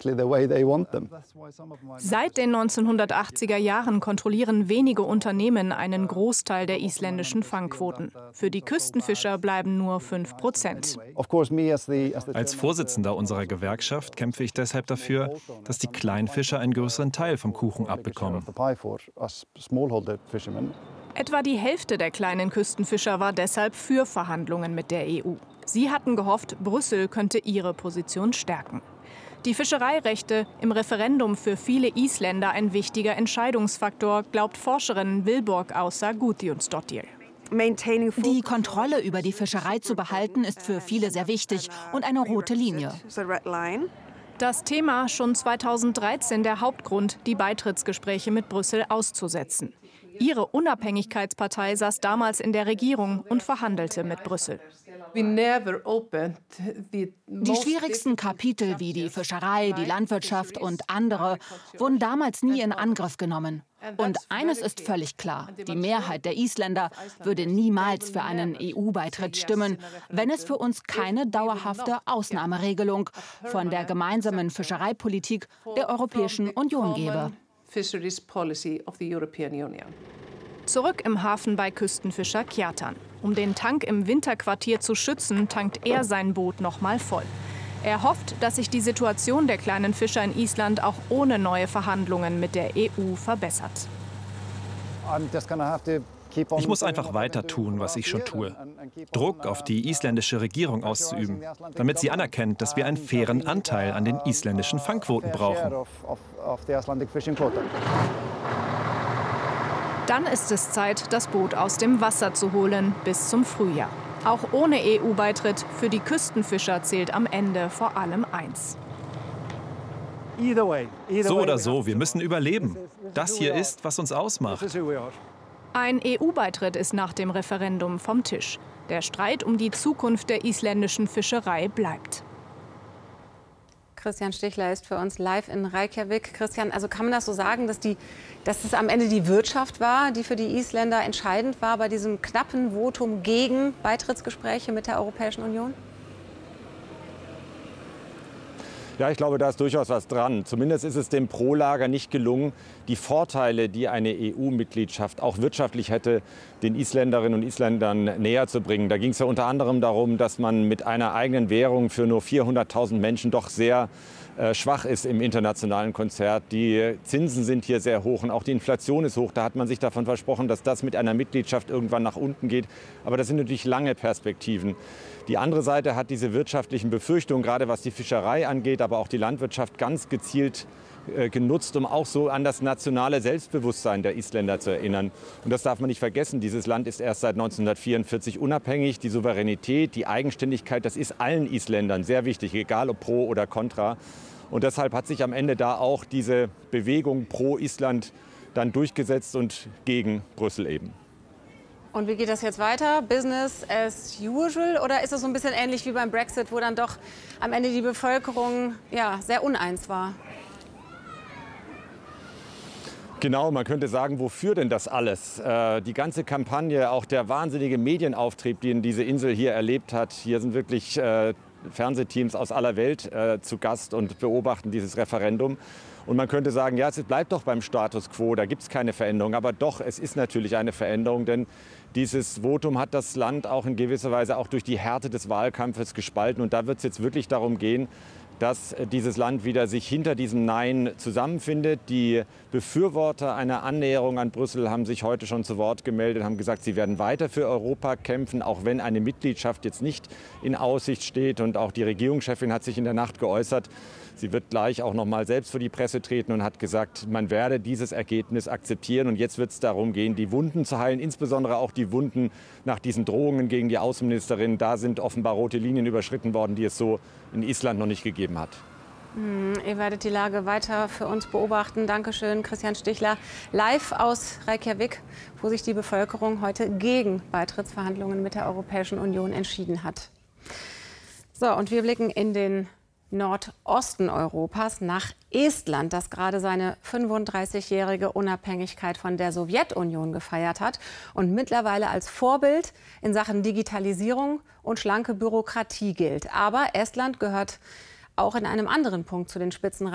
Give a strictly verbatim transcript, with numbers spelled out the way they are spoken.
Seit den neunzehnhundertachtziger Jahren kontrollieren wenige Unternehmen einen Großteil der isländischen Fangquoten. Für die Küstenfischer bleiben nur fünf Prozent. Als Vorsitzender unserer Gewerkschaft kämpfe ich deshalb dafür, dass die Kleinfischer einen größeren Teil vom Kuchen abbekommen. Etwa die Hälfte der kleinen Küstenfischer war deshalb für Verhandlungen mit der E U. Sie hatten gehofft, Brüssel könnte ihre Position stärken. Die Fischereirechte im Referendum für viele Isländer ein wichtiger Entscheidungsfaktor, glaubt Forscherin Vilborg Ása Gudjónsdóttir. Die Kontrolle über die Fischerei zu behalten, ist für viele sehr wichtig und eine rote Linie. Das Thema schon zweitausenddreizehn der Hauptgrund, die Beitrittsgespräche mit Brüssel auszusetzen. Ihre Unabhängigkeitspartei saß damals in der Regierung und verhandelte mit Brüssel. Die schwierigsten Kapitel wie die Fischerei, die Landwirtschaft und andere wurden damals nie in Angriff genommen. Und eines ist völlig klar, die Mehrheit der Isländer würde niemals für einen E U-Beitritt stimmen, wenn es für uns keine dauerhafte Ausnahmeregelung von der gemeinsamen Fischereipolitik der Europäischen Union gäbe. Zurück im Hafen bei Küstenfischer Kjartan. Um den Tank im Winterquartier zu schützen, tankt er sein Boot noch mal voll. Er hofft, dass sich die Situation der kleinen Fischer in Island auch ohne neue Verhandlungen mit der E U verbessert. Ich muss einfach weiter tun, was ich schon tue. Druck auf die isländische Regierung auszuüben, damit sie anerkennt, dass wir einen fairen Anteil an den isländischen Fangquoten brauchen. Dann ist es Zeit, das Boot aus dem Wasser zu holen, bis zum Frühjahr. Auch ohne E U-Beitritt für die Küstenfischer zählt am Ende vor allem eins. So oder so, wir müssen überleben. Das hier ist, was uns ausmacht. Ein E U-Beitritt ist nach dem Referendum vom Tisch. Der Streit um die Zukunft der isländischen Fischerei bleibt. Christian Stichler ist für uns live in Reykjavik. Christian, also kann man das so sagen, dass, die, dass es am Ende die Wirtschaft war, die für die Isländer entscheidend war bei diesem knappen Votum gegen Beitrittsgespräche mit der Europäischen Union? Ja, ich glaube, da ist durchaus was dran. Zumindest ist es dem Pro-Lager nicht gelungen, die Vorteile, die eine E U-Mitgliedschaft auch wirtschaftlich hätte, den Isländerinnen und Isländern näher zu bringen. Da ging es ja unter anderem darum, dass man mit einer eigenen Währung für nur vierhunderttausend Menschen doch sehr äh, schwach ist im internationalen Konzert. Die Zinsen sind hier sehr hoch und auch die Inflation ist hoch. Da hat man sich davon versprochen, dass das mit einer Mitgliedschaft irgendwann nach unten geht. Aber das sind natürlich lange Perspektiven. Die andere Seite hat diese wirtschaftlichen Befürchtungen, gerade was die Fischerei angeht, aber auch die Landwirtschaft, ganz gezielt äh, genutzt, um auch so an das nationale Selbstbewusstsein der Isländer zu erinnern. Und das darf man nicht vergessen. Dieses Land ist erst seit neunzehnhundertvierundvierzig unabhängig. Die Souveränität, die Eigenständigkeit, das ist allen Isländern sehr wichtig, egal ob pro oder contra. Und deshalb hat sich am Ende da auch diese Bewegung pro Island dann durchgesetzt und gegen Brüssel eben. Und wie geht das jetzt weiter? Business as usual? Oder ist es so ein bisschen ähnlich wie beim Brexit, wo dann doch am Ende die Bevölkerung ja, sehr uneins war? Genau, man könnte sagen, wofür denn das alles? Äh, die ganze Kampagne, auch der wahnsinnige Medienauftrieb, den diese Insel hier erlebt hat. Hier sind wirklich äh, Fernsehteams aus aller Welt äh, zu Gast und beobachten dieses Referendum. Und man könnte sagen, ja, es bleibt doch beim Status quo, da gibt es keine Veränderung. Aber doch, es ist natürlich eine Veränderung, denn dieses Votum hat das Land auch in gewisser Weise auch durch die Härte des Wahlkampfes gespalten. Und da wird es jetzt wirklich darum gehen, dass dieses Land wieder sich hinter diesem Nein zusammenfindet. Die Befürworter einer Annäherung an Brüssel haben sich heute schon zu Wort gemeldet, haben gesagt, sie werden weiter für Europa kämpfen, auch wenn eine Mitgliedschaft jetzt nicht in Aussicht steht. Und auch die Regierungschefin hat sich in der Nacht geäußert. Sie wird gleich auch noch mal selbst vor die Presse treten und hat gesagt, man werde dieses Ergebnis akzeptieren. Und jetzt wird es darum gehen, die Wunden zu heilen, insbesondere auch die Wunden nach diesen Drohungen gegen die Außenministerin. Da sind offenbar rote Linien überschritten worden, die es so in Island noch nicht gegeben hat. Hm, ihr werdet die Lage weiter für uns beobachten. Dankeschön, Christian Stichler. Live aus Reykjavik, wo sich die Bevölkerung heute gegen Beitrittsverhandlungen mit der Europäischen Union entschieden hat. So, und wir blicken in den Nordosten Europas nach Estland, das gerade seine fünfunddreißigjährige Unabhängigkeit von der Sowjetunion gefeiert hat und mittlerweile als Vorbild in Sachen Digitalisierung und schlanke Bürokratie gilt. Aber Estland gehört auch in einem anderen Punkt zu den Spitzenreitern